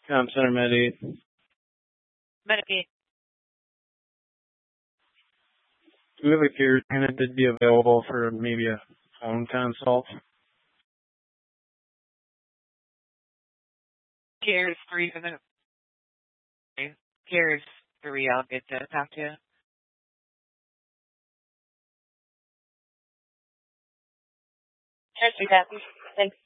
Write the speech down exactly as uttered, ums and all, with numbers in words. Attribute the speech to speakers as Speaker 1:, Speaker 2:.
Speaker 1: Com Center Med eight.
Speaker 2: Medicaid.
Speaker 1: Do we have a care tenant that'd be available for maybe a phone consult?
Speaker 2: Cares three for the Cares three. I'll get to talk to you.
Speaker 3: Cheers, we got. Thanks.